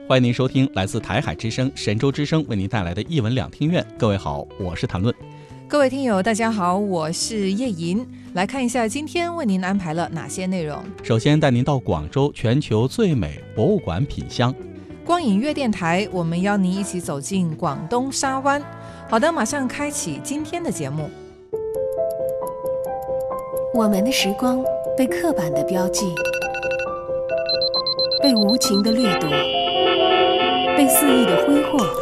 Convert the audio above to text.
欢迎您收听来自台海之声、神州之声为您带来的一文两厅院。各位好，我是谭论。 各位听友大家好，我是叶莹。来看一下今天为您安排了哪些内容。 首先带您到广州全球最美博物馆品香。 光影乐电台，我们邀您一起走进广东沙湾。好的，马上开启今天的节目。 我们的时光被刻板的标记，被无情的掠夺，被肆意的挥霍。